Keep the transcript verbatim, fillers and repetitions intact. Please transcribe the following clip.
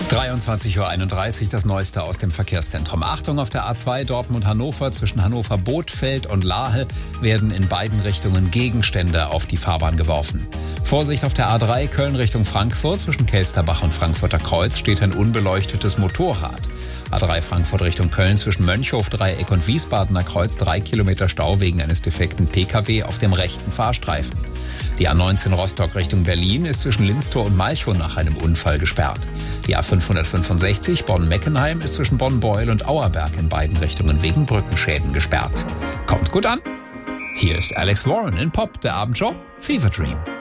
dreiundzwanzig Uhr einunddreißig, das Neueste aus dem Verkehrszentrum. Achtung, auf der A zwei Dortmund-Hannover zwischen Hannover-Bothfeld und Lahe werden in beiden Richtungen Gegenstände auf die Fahrbahn geworfen. Vorsicht auf der A drei Köln Richtung Frankfurt zwischen Kelsterbach und Frankfurter Kreuz steht ein unbeleuchtetes Motorrad. A drei Frankfurt Richtung Köln zwischen Mönchhof-Dreieck und Wiesbadener Kreuz drei Kilometer Stau wegen eines defekten P K W auf dem rechten Fahrstreifen. Die A neunzehn Rostock Richtung Berlin ist zwischen Linztor und Malchow nach einem Unfall gesperrt. Die A fünfhundertfünfundsechzig Bonn-Meckenheim ist zwischen Bonn-Beuel und Auerberg in beiden Richtungen wegen Brückenschäden gesperrt. Kommt gut an. Hier ist Alex Warren in Pop, der Abendshow Fever Dream.